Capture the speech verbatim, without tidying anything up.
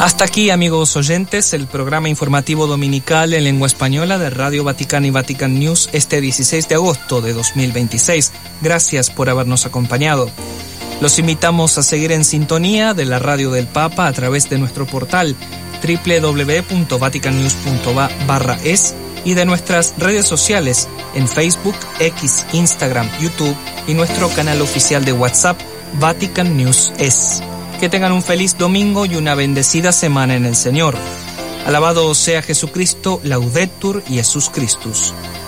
Hasta aquí, amigos oyentes, el programa informativo dominical en lengua española de Radio Vaticana y Vatican News este dieciséis de agosto de dos mil veintiséis. Gracias por habernos acompañado. Los invitamos a seguir en sintonía de la Radio del Papa a través de nuestro portal doble u doble u doble u punto vatican news punto va barra es y de nuestras redes sociales en Facebook, X, Instagram, YouTube y nuestro canal oficial de WhatsApp Vatican News Es. Que tengan un feliz domingo y una bendecida semana en el Señor. Alabado sea Jesucristo, Laudetur Jesus Christus.